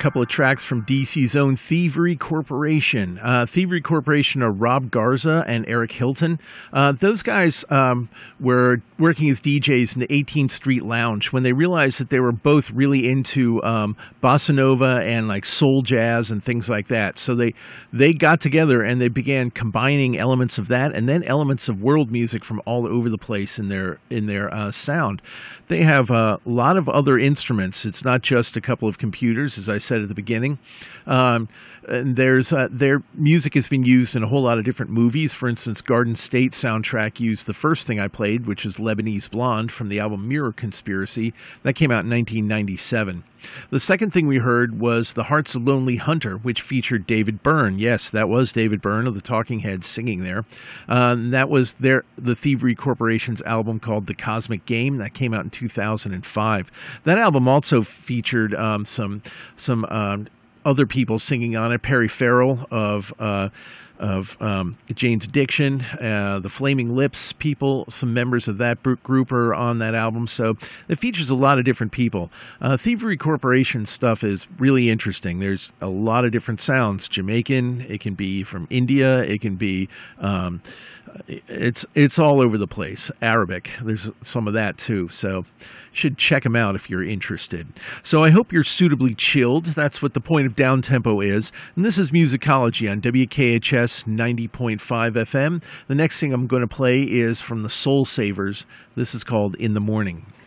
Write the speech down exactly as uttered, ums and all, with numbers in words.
couple of tracks from D C's own Thievery Corporation. Uh, Thievery Corporation are Rob Garza and Eric Hilton. Uh, those guys um, were working as D Js in the eighteenth Street Lounge when they realized that they were both really into um, bossa nova and like soul jazz and things like that. So they they got together and they began combining elements of that and then elements of world music from all over the place in their in their uh, sound. They have a lot of other instruments. It's not just a couple of computers, as I said at the beginning. Um, and there's uh, their music has been used in a whole lot of different movies. For instance, Garden State soundtrack used the first thing I played, which is Lebanese Blonde from the album Mirror Conspiracy. That came out in nineteen ninety-seven. The second thing we heard was The Heart's a Lonely Hunter, which featured David Byrne. Yes, that was David Byrne of the Talking Heads singing there. Uh, that was their the Thievery Corporation's album called The Cosmic Game. That came out in two thousand five. That album also featured um, some some um, other people singing on it. Perry Farrell of uh, of um, Jane's Addiction, uh, the Flaming Lips people, some members of that group are on that album. So it features a lot of different people. Uh, Thievery Corporation stuff is really interesting. There's a lot of different sounds. Jamaican, it can be from India, it can be... Um, It's it's all over the place. Arabic, there's some of that too. So should check them out if you're interested. So I hope you're suitably chilled. That's what the point of Down Tempo is. And this is Musicology on W K H S ninety point five F M. The next thing I'm going to play is from the Soul Savers. This is called In the Morning.